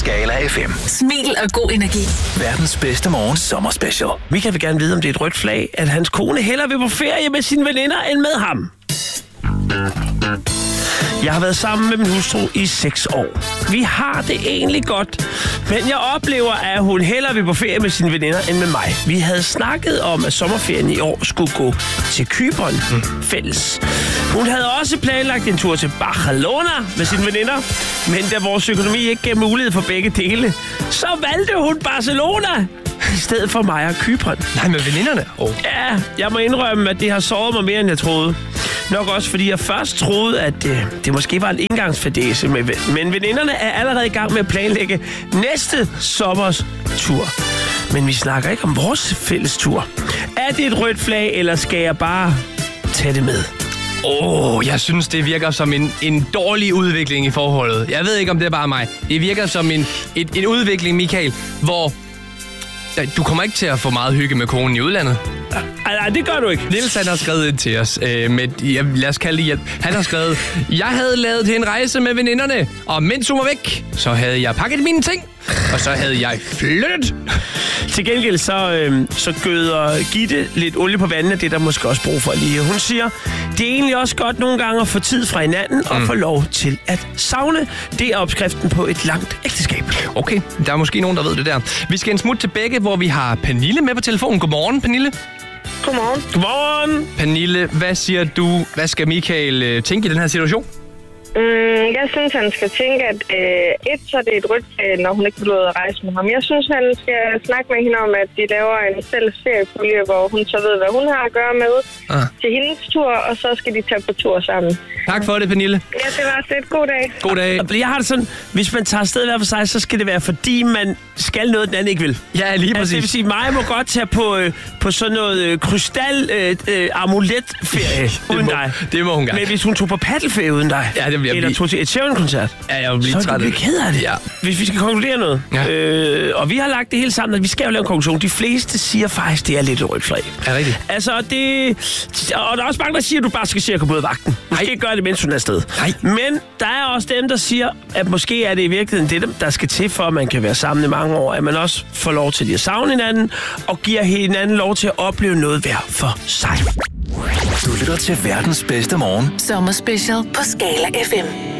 Skala FM. Smil og god energi. Verdens bedste morgen sommerspecial. Michael vil gerne vide, om det er et rødt flag, at hans kone hellere vil på ferie med sine veninder end med ham. Jeg har været sammen med min hustru i 6 år. Vi har det egentlig godt, men jeg oplever, at hun hellere vil på ferie med sine veninder end med mig. Vi havde snakket om, at sommerferien i år skulle gå til Cypern fælles. Hun havde også planlagt en tur til Barcelona med sine veninder, men da vores økonomi ikke gav mulighed for begge dele, så valgte hun Barcelona i stedet for mig og Cypern. Nej, med veninderne? Ja, jeg må indrømme, at det har såret mig mere, end jeg troede. Nok også, fordi jeg først troede, at det måske var en indgangsfadese. Men veninderne er allerede i gang med at planlægge næste sommers tur. Men vi snakker ikke om vores fælles tur. Er det et rødt flag, eller skal jeg bare tage det med? Jeg synes, det virker som en dårlig udvikling i forholdet. Jeg ved ikke, om det er bare mig. Det virker som en udvikling, Michael, hvor du kommer ikke til at få meget hygge med konen i udlandet. Nej, det gør du ikke. Niels, han har skrevet ind til os lad os kalde det hjælp. Han har skrevet, jeg havde lavet en rejse med veninderne, og mens hun var væk, så havde jeg pakket mine ting, og så havde jeg flyttet. Til gengæld så gøder Gitte lidt olie på vandet, det er der måske også brug for lige. Hun siger, det er egentlig også godt nogle gange at få tid fra hinanden og få lov til at savne. Det er opskriften på et langt ægteskab. Okay, der er måske nogen, der ved det der. Vi skal en smut til begge, hvor vi har Pernille med på telefonen. Godmorgen, Pernille. Godmorgen. Godmorgen. Pernille, hvad siger du? Hvad skal Michael tænke i den her situation? Jeg synes, han skal tænke, at så er det et rødt flag, når hun ikke vil ud at rejse med ham. Jeg synes, han skal snakke med hende om, at de laver en fælles feriepulje, hvor hun så ved, hvad hun har at gøre med til hendes tur, og så skal de tage på tur sammen. Tak for det, Pernille. Ja, det var det. God dag. God dag. Jeg har det sådan, hvis man tager afsted hver for sig, så skal det være, fordi man skal noget, den anden ikke vil. Ja, lige præcis. Det vil sige, mig må godt tage på sådan noget krystal-amulet-ferie uden dig. Det må hun gerne. Men hvis hun tog på paddelferie uden dig, eller tog til et Sheeran-koncert, jeg vil blive så er du ked af det. Ja. Hvis vi skal konkludere noget, og vi har lagt det hele sammen, at vi skal jo lave en konklusion. De fleste siger faktisk, det er lidt et rødt flag. Er rigtigt? Altså, og der er også mange, der siger, at du bare skal se at komme ud af vagten. Måske gøre det, mens hun er afsted. Men der er også dem, der siger, at måske er det i virkeligheden det, der skal til, for at man kan være sammen i mange år. At man også får lov til at savne hinanden, og giver hinanden lov til at opleve noget hver for sig. Du lytter til verdens bedste morgen. Sommerspecial på Skala FM.